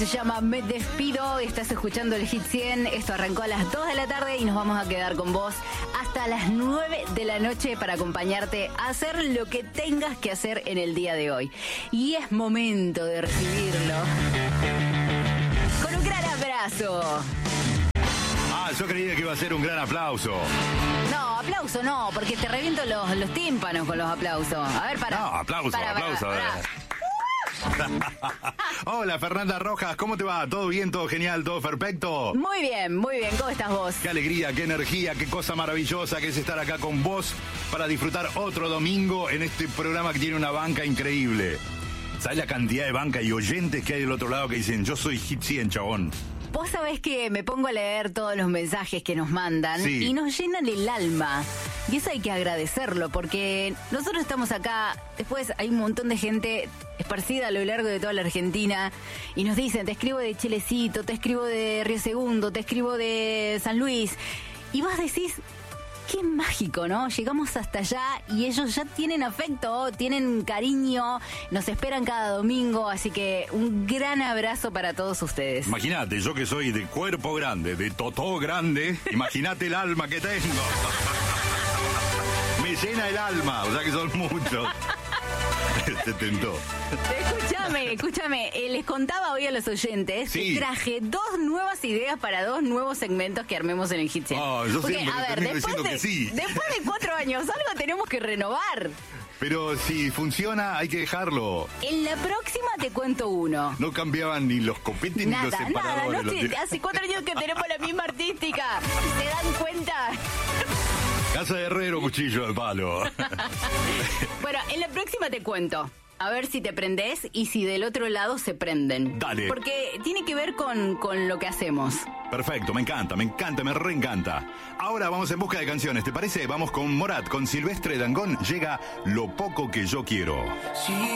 se llama Me Despido. Estás escuchando el Hit 100. Esto arrancó a las 2 de la tarde y nos vamos a quedar con vos hasta las 9 de la noche para acompañarte a hacer lo que tengas que hacer en el día de hoy. Y es momento de recibirlo con un gran abrazo. Yo creía que iba a ser un gran aplauso. No, aplauso no, porque te reviento los tímpanos con los aplausos. A ver, para. No, aplauso. Hola, Fernanda Rojas, ¿cómo te va? ¿Todo bien, todo genial, todo perfecto? Muy bien, ¿cómo estás vos? Qué alegría, qué energía, qué cosa maravillosa que es estar acá con vos para disfrutar otro domingo en este programa que tiene una banca increíble. ¿Sabes la cantidad de banca y oyentes que hay del otro lado que dicen, yo soy Hit 100, chabón? Vos sabés que me pongo a leer todos los mensajes que nos mandan y nos llenan el alma. Y eso hay que agradecerlo, porque nosotros estamos acá, después hay un montón de gente esparcida a lo largo de toda la Argentina, y nos dicen, te escribo de Chilecito, te escribo de Río Segundo, te escribo de San Luis, y vos decís, qué mágico, ¿no? Llegamos hasta allá y ellos ya tienen afecto, tienen cariño, nos esperan cada domingo, así que un gran abrazo para todos ustedes. Imagínate, yo que soy de cuerpo grande, de totó grande, imagínate el alma que tengo. Me llena el alma, o sea que son muchos. Te tentó. Escúchame, les contaba hoy a los oyentes que traje 2 nuevas ideas para 2 nuevos segmentos que armemos en el Hit 100. Yo porque, siempre a ver, diciendo que sí. Después de 4 años, algo tenemos que renovar. Pero si funciona, hay que dejarlo. En la próxima te cuento uno. No cambiaban ni los copetes ni los separadores. Hace 4 años que tenemos la misma artística. ¿Se dan cuenta? Casa de herrero, cuchillo de palo. Bueno, en la próxima te cuento. A ver si te prendés y si del otro lado se prenden. Dale. Porque tiene que ver con lo que hacemos. Perfecto, me encanta, me reencanta. Ahora vamos en busca de canciones, ¿te parece? Vamos con Morat, con Silvestre Dangond. Llega Lo Poco Que Yo Quiero. Sí.